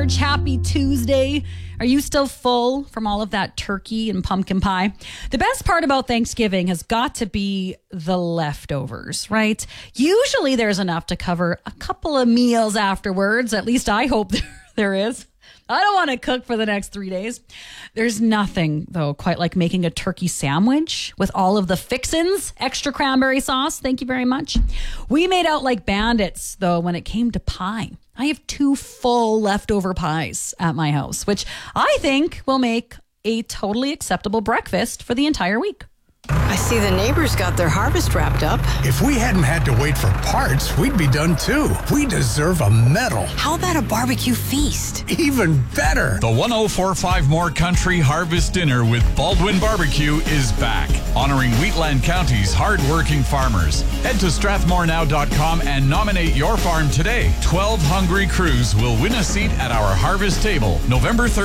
March. Happy Tuesday. Are you still full from all of that turkey and pumpkin pie? The best part about Thanksgiving has got to be the leftovers, right? Usually there's enough to cover a couple of meals afterwards. At least I hope there is. I don't want to cook for the next 3 days. There's nothing, though, quite like making a turkey sandwich with all of the fixins, extra cranberry sauce. Thank you very much. We made out like bandits, though, when it came to pie. I have 2 full leftover pies at my house, which I think will make a totally acceptable breakfast for the entire week. I see the neighbors got their harvest wrapped up. If we hadn't had to wait for parts, we'd be done too. We deserve a medal. How about a barbecue feast? Even better. The 1045 More Country Harvest Dinner with Baldwin Barbecue is back, honoring Wheatland County's hard-working farmers. Head to strathmorenow.com and nominate your farm today. 12 hungry crews will win a seat at our harvest table November 3rd.